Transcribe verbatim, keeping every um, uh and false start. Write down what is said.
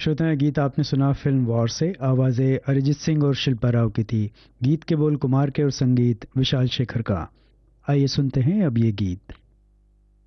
श्रोताएं, गीत आपने सुना फिल्म वॉर से। आवाज़ें अरिजीत सिंह और शिल्पा राव की थी। गीत के बोल कुमार के और संगीत विशाल शेखर का। आइए सुनते हैं अब ये गीत।